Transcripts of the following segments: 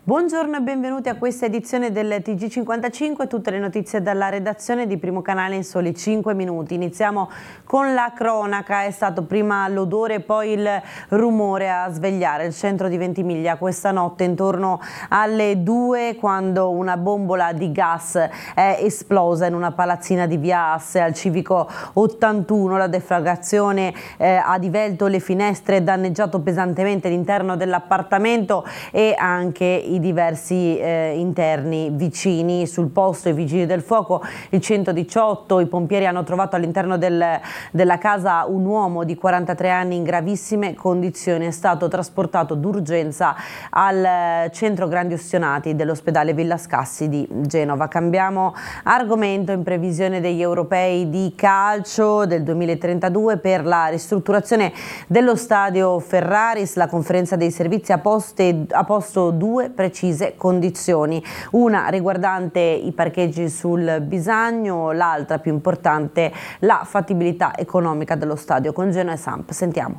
Buongiorno e benvenuti a questa edizione del TG55, tutte le notizie dalla redazione di Primo Canale in soli 5 minuti. Iniziamo con la cronaca, è stato prima l'odore e poi il rumore a svegliare il centro di Ventimiglia questa notte intorno alle 2, quando una bombola di gas è esplosa in una palazzina di via Asse al civico 81. La deflagrazione ha divelto le finestre e danneggiato pesantemente l'interno dell'appartamento e anche i diversi interni vicini. Sul posto i vigili del fuoco, il 118, i pompieri hanno trovato all'interno della casa un uomo di 43 anni in gravissime condizioni. È stato trasportato d'urgenza al centro grandi ustionati dell'ospedale Villa Scassi di Genova. Cambiamo argomento. In previsione degli europei di calcio del 2032 per la ristrutturazione dello stadio Ferraris, la conferenza dei servizi ha posto due precise condizioni, una riguardante i parcheggi sul Bisagno, l'altra più importante la fattibilità economica dello stadio. Con Genoa e Samp sentiamo.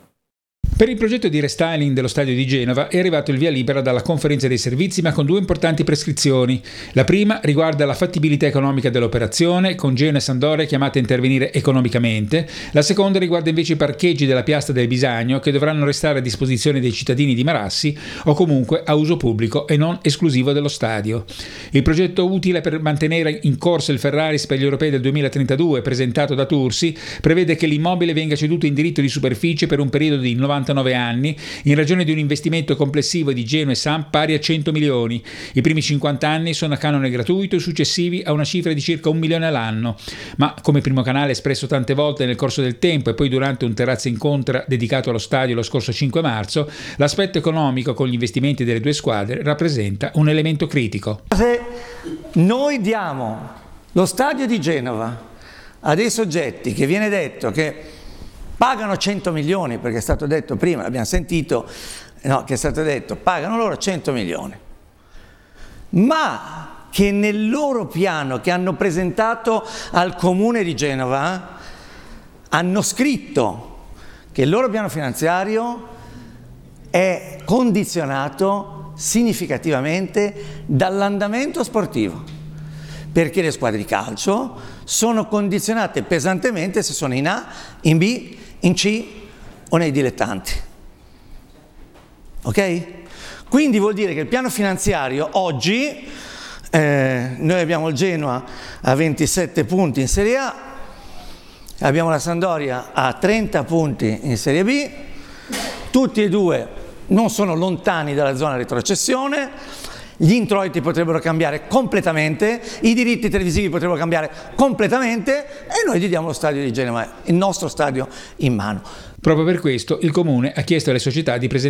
Per il progetto di restyling dello stadio di Genova è arrivato il via libera dalla conferenza dei servizi, ma con due importanti prescrizioni. La prima riguarda la fattibilità economica dell'operazione, con Genoa e Sampdoria chiamate a intervenire economicamente. La seconda riguarda invece i parcheggi della piazza del Bisagno, che dovranno restare a disposizione dei cittadini di Marassi o comunque a uso pubblico e non esclusivo dello stadio. Il progetto utile per mantenere in corso il Ferraris per gli europei del 2032, presentato da Tursi, prevede che l'immobile venga ceduto in diritto di superficie per un periodo di 99 anni, in ragione di un investimento complessivo di Genoa e Samp pari a 100 milioni. I primi 50 anni sono a canone gratuito e successivi a una cifra di circa 1 milione all'anno. Ma, come Primo Canale espresso tante volte nel corso del tempo e poi durante un terrazzo incontra dedicato allo stadio lo scorso 5 marzo, l'aspetto economico con gli investimenti delle due squadre rappresenta un elemento critico. Se noi diamo lo stadio di Genova a dei soggetti che viene detto che pagano 100 milioni, perché è stato detto prima, l'abbiamo sentito, no, che è stato detto, pagano loro 100 milioni, ma che nel loro piano che hanno presentato al Comune di Genova hanno scritto che il loro piano finanziario è condizionato significativamente dall'andamento sportivo, perché le squadre di calcio sono condizionate pesantemente se sono in A, in B, in C o nei dilettanti. Ok? Quindi vuol dire che il piano finanziario oggi, noi abbiamo il Genoa a 27 punti in Serie A, abbiamo la Sampdoria a 30 punti in Serie B, tutti e due non sono lontani dalla zona retrocessione. Gli introiti potrebbero cambiare completamente, i diritti televisivi potrebbero cambiare completamente e noi gli diamo lo stadio di Genova, il nostro stadio, in mano. Proprio per questo il Comune ha chiesto alle società di presentare